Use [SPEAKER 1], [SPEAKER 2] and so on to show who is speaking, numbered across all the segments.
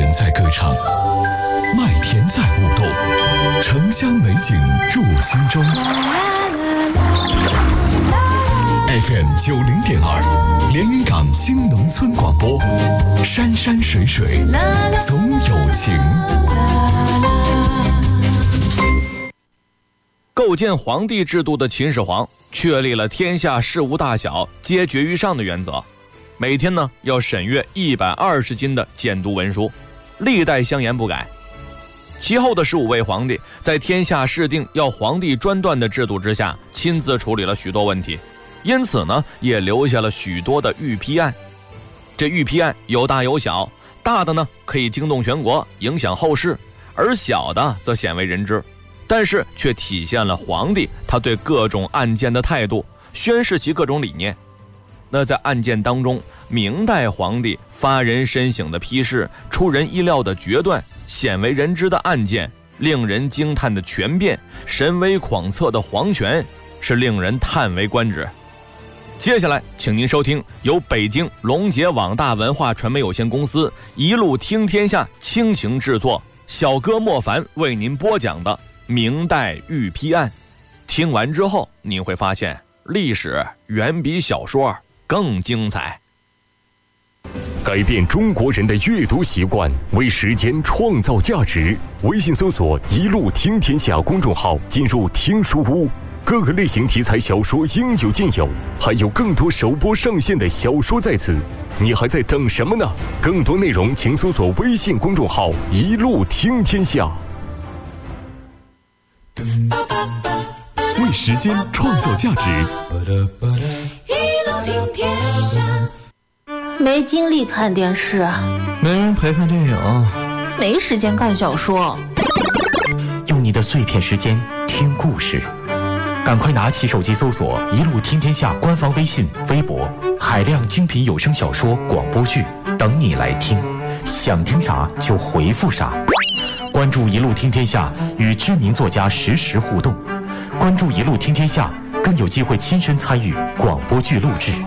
[SPEAKER 1] 人在歌唱，麦田在舞动，城乡美景入心中。FM 90.2，连云港新农村广播，山山水水总有情。
[SPEAKER 2] 构建皇帝制度的秦始皇确立了天下事务大小皆决于上的原则，每天呢要审阅120斤的监督文书，历代相沿不改。其后的15位皇帝在天下事定要皇帝专断的制度之下，亲自处理了许多问题，因此呢也留下了许多的御批案。这御批案有大有小，大的呢可以惊动全国，影响后世，而小的则鲜为人知，但是却体现了皇帝他对各种案件的态度，宣示其各种理念。那在案件当中，明代皇帝发人深省的批示，出人意料的决断，鲜为人知的案件，令人惊叹的权变，神威广测的皇权，是令人叹为观止。接下来请您收听由北京龙杰网大文化传媒有限公司一路听天下倾情制作，小哥莫凡为您播讲的明代御批案。听完之后您会发现，历史远比小说更精彩。
[SPEAKER 3] 改变中国人的阅读习惯，为时间创造价值。微信搜索一路听天下公众号，进入听书屋，各个类型题材小说应有尽有，还有更多首播上线的小说在此，你还在等什么呢？更多内容请搜索微信公众号一路听天下。
[SPEAKER 1] 为时间创造价值，
[SPEAKER 4] 一路听天下。
[SPEAKER 5] 没精力看电视，
[SPEAKER 6] 没人陪看电影，
[SPEAKER 5] 没时间看小说，
[SPEAKER 7] 用你的碎片时间听故事，赶快拿起手机搜索一路听天下官方微信微博，海量精品有声小说广播剧等你来听，想听啥就回复啥。关注一路听天下，与知名作家实时互动，关注一路听天下，更有机会亲身参与广播剧录制。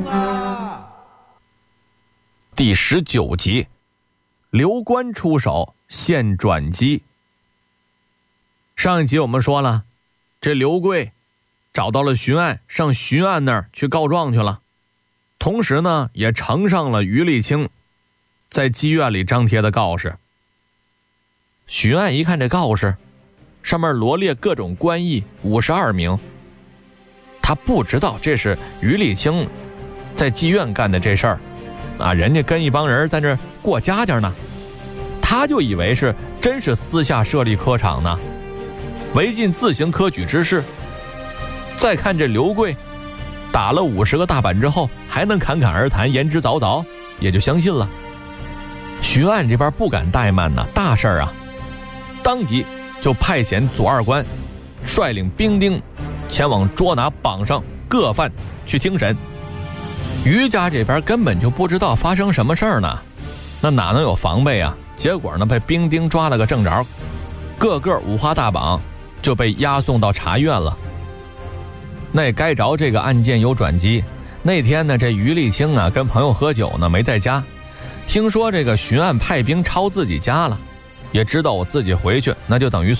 [SPEAKER 2] 第19集，刘关出手现转机。上一集我们说了，这刘贵找到了巡案，上巡案那儿去告状去了，同时呢也呈上了于立清在妓院里张贴的告示。巡案一看这告示，上面罗列各种官役52名，他不知道这是于立清在妓院干的这事儿啊，人家跟一帮人在这过家家呢，他就以为是真是私下设立科场呢，违禁自行科举之事。再看这刘贵打了50个大板之后，还能侃侃而谈，言之凿凿，也就相信了。巡案这边不敢怠慢呢，大事啊，当即就派遣左二官率领兵丁前往捉拿榜上各犯去听审。于家这边根本就不知道发生什么事儿呢，那哪能有防备啊？结果呢被兵丁抓了个正着，个个五花大绑，就被押送到察院了。那该着这个案件有转机，那天呢这于立清啊跟朋友喝酒呢，没在家，听说这个巡案派兵抄自己家了，也知道我自己回去那就等于